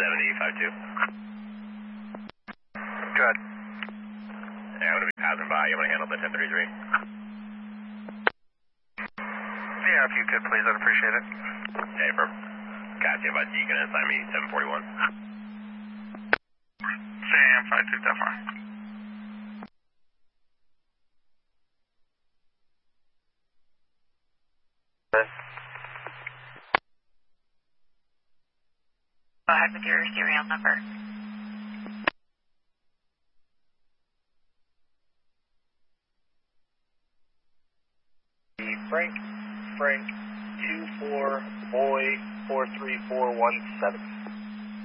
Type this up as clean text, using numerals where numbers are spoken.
7052. Good. Yeah, I'm going to be passing by. You want to handle the 1033? Yeah, if you could, please, I'd appreciate it. Hey, for Cassia by D, can assign me 741? Sam, 52, definitely. Go ahead with your serial number. Frank 24 boy 43417.